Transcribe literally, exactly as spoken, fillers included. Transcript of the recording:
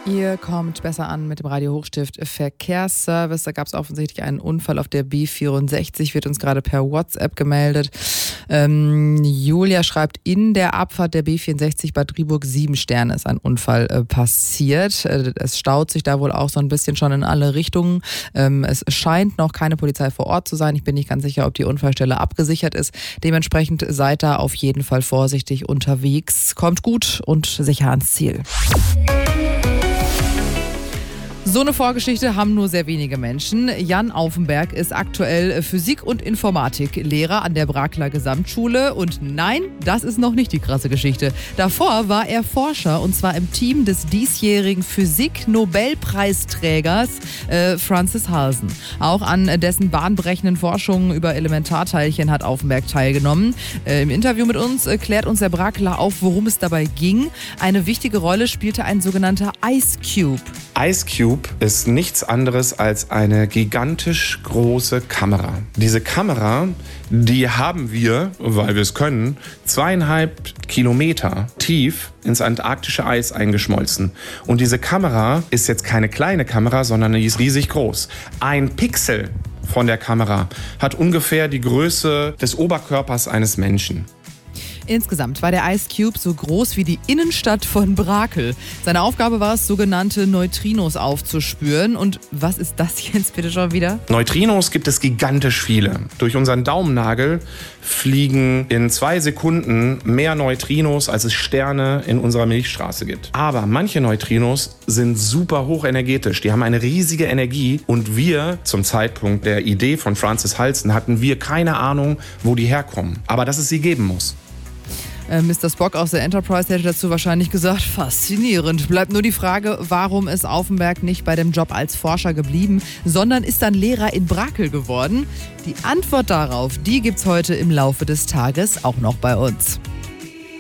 Ihr kommt besser an mit dem Radio Hochstift Verkehrsservice. Da gab es offensichtlich einen Unfall auf der B vierundsechzig, wird uns gerade per WhatsApp gemeldet. Ähm, Julia schreibt, in der Abfahrt der B vierundsechzig Bad Driburg sieben Sterne ist ein Unfall äh, passiert. Äh, es staut sich da wohl auch so ein bisschen schon in alle Richtungen. Ähm, es scheint noch keine Polizei vor Ort zu sein. Ich bin nicht ganz sicher, ob die Unfallstelle abgesichert ist. Dementsprechend seid da auf jeden Fall vorsichtig unterwegs. Kommt gut und sicher ans Ziel. So eine Vorgeschichte haben nur sehr wenige Menschen. Jan Aufenberg ist aktuell Physik- und Informatiklehrer an der Brakler Gesamtschule. Und nein, das ist noch nicht die krasse Geschichte. Davor war er Forscher, und zwar im Team des diesjährigen Physik-Nobelpreisträgers äh, Francis Halsen. Auch an dessen bahnbrechenden Forschungen über Elementarteilchen hat Aufenberg teilgenommen. Äh, Im Interview mit uns äh, klärt uns der Brakler auf, worum es dabei ging. Eine wichtige Rolle spielte ein sogenannter Ice Cube. Ice Cube ist nichts anderes als eine gigantisch große Kamera. Diese Kamera, die haben wir, weil wir es können, zweieinhalb Kilometer tief ins antarktische Eis eingeschmolzen. Und diese Kamera ist jetzt keine kleine Kamera, sondern die ist riesig groß. Ein Pixel von der Kamera hat ungefähr die Größe des Oberkörpers eines Menschen. Insgesamt war der Ice Cube so groß wie die Innenstadt von Brakel. Seine Aufgabe war es, sogenannte Neutrinos aufzuspüren. Und was ist das jetzt bitte schon wieder? Neutrinos gibt es gigantisch viele. Durch unseren Daumennagel fliegen in zwei Sekunden mehr Neutrinos, als es Sterne in unserer Milchstraße gibt. Aber manche Neutrinos sind super hochenergetisch. Die haben eine riesige Energie. Und wir, zum Zeitpunkt der Idee von Francis Halsen, hatten wir keine Ahnung, wo die herkommen. Aber dass es sie geben muss. Mister Spock aus der Enterprise hätte dazu wahrscheinlich gesagt, faszinierend. Bleibt nur die Frage, warum ist Aufenberg nicht bei dem Job als Forscher geblieben, sondern ist dann Lehrer in Brakel geworden? Die Antwort darauf, die gibt's heute im Laufe des Tages auch noch bei uns.